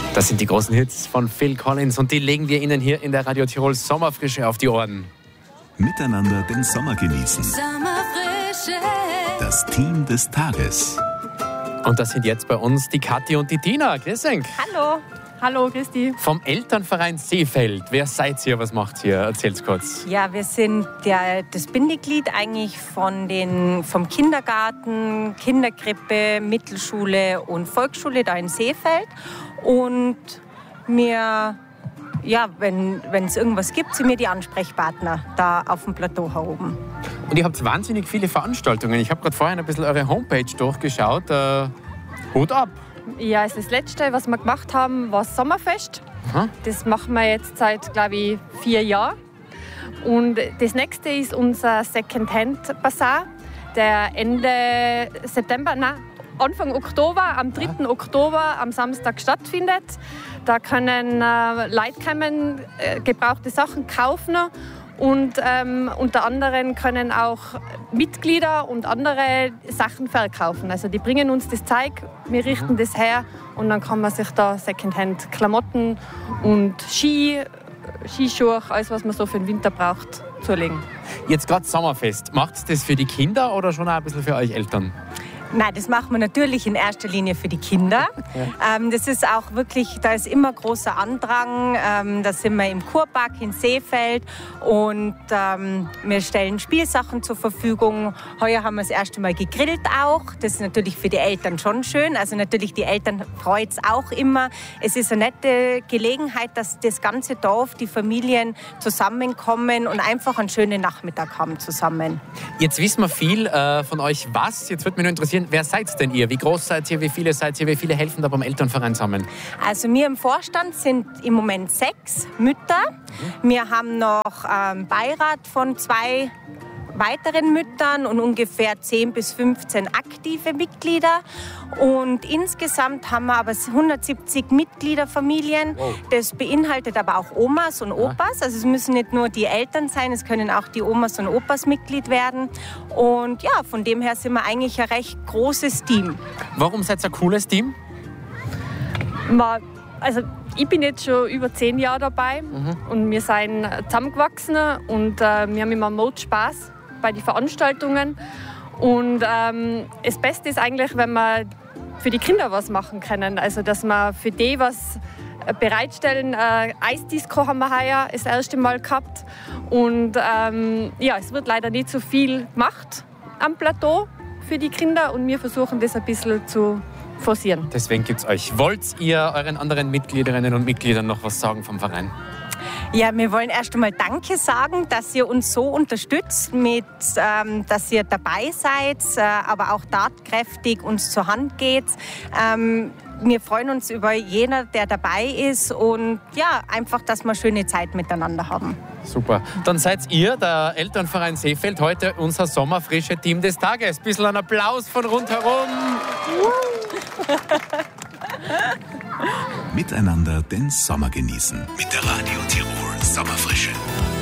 Das sind die großen Hits von Phil Collins und die legen wir Ihnen hier in der Radio Tirol Sommerfrische auf die Ohren. Miteinander den Sommer genießen. Sommerfrische. Das Team des Tages. Und das sind jetzt bei uns die Kathi und die Tina. Grüß euch. Hallo. Hallo, Christi. Vom Elternverein Seefeld. Wer seid ihr? Was macht ihr? Erzählt's kurz. Ja, wir sind das Bindeglied eigentlich vom Kindergarten, Kinderkrippe, Mittelschule und Volksschule da in Seefeld. Und wir, ja, wenn es irgendwas gibt, sind wir die Ansprechpartner da auf dem Plateau hier oben. Und ihr habt wahnsinnig viele Veranstaltungen. Ich habe gerade vorhin ein bisschen eure Homepage durchgeschaut. Hut ab. Ja, also das Letzte, was wir gemacht haben, war das Sommerfest. Aha. Das machen wir jetzt seit, glaube ich, 4 Jahren. Und das nächste ist unser Second-Hand-Bazar, der Ende September, Anfang Oktober, am 3. Oktober am Samstag stattfindet. Da können Leute kommen, gebrauchte Sachen kaufen. Und unter anderem können auch Mitglieder und andere Sachen verkaufen. Also die bringen uns das Zeug, wir richten das her und dann kann man sich da Secondhand Klamotten und Skischuhe, alles was man so für den Winter braucht, zulegen. Jetzt gerade Sommerfest. Macht ihr das für die Kinder oder schon auch ein bisschen für euch Eltern? Nein, das machen wir natürlich in erster Linie für die Kinder. Ja. Das ist auch wirklich, da ist immer großer Andrang. Da sind wir im Kurpark in Seefeld und wir stellen Spielsachen zur Verfügung. Heuer haben wir das erste Mal gegrillt auch. Das ist natürlich für die Eltern schon schön. Also natürlich die Eltern freut es auch immer. Es ist eine nette Gelegenheit, dass das ganze Dorf, die Familien zusammenkommen und einfach einen schönen Nachmittag haben zusammen. Jetzt wissen wir viel von euch was. Jetzt würde mich nur interessieren, wer seid denn ihr? Wie groß seid ihr? Wie viele seid ihr? Wie viele helfen da beim Elternverein zusammen? Also wir im Vorstand sind im Moment 6 Mütter. Wir haben noch einen Beirat von 2 weiteren Müttern und ungefähr 10 bis 15 aktive Mitglieder. Und insgesamt haben wir aber 170 Mitgliederfamilien. Wow. Das beinhaltet aber auch Omas und Opas. Also es müssen nicht nur die Eltern sein, es können auch die Omas und Opas Mitglied werden. Und ja, von dem her sind wir eigentlich ein recht großes Team. Warum seid ihr ein cooles Team? Also ich bin jetzt schon über 10 Jahre dabei und wir sind zusammengewachsen und wir haben immer Mode Spaß bei den Veranstaltungen. Und das Beste ist eigentlich, wenn wir für die Kinder was machen können. Also dass wir für die was bereitstellen. Eisdisco haben wir heuer das erste Mal gehabt. Und ja, es wird leider nicht so viel gemacht am Plateau für die Kinder und wir versuchen das ein bisschen zu forcieren. Deswegen gibt es euch. Wollt ihr euren anderen Mitgliederinnen und Mitgliedern noch was sagen vom Verein? Ja, wir wollen erst einmal Danke sagen, dass ihr uns so unterstützt, dass ihr dabei seid, aber auch tatkräftig uns zur Hand geht. Wir freuen uns über jeden, der dabei ist und ja, einfach, dass wir schöne Zeit miteinander haben. Super. Dann seid ihr, der Elternverein Seefeld, heute unser sommerfrische Team des Tages. Bisschen ein Applaus von rundherum. Miteinander den Sommer genießen. Mit der Radio Tirol Sommerfrische.